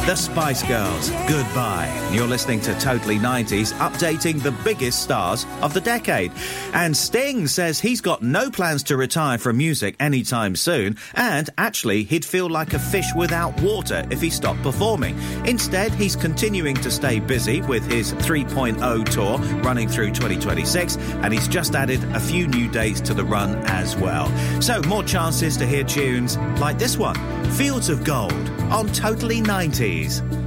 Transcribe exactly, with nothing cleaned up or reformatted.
The Spice Girls, Goodbye. You're listening to Totally nineties, updating the biggest stars of the decade. And Sting says he's got no plans to retire from music anytime soon, and actually he'd feel like a fish without water if he stopped performing. Instead, he's continuing to stay busy with his three point oh tour running through twenty twenty-six, and he's just added a few new dates to the run as well. So more chances to hear tunes like this one, Fields of Gold, on Totally nineties.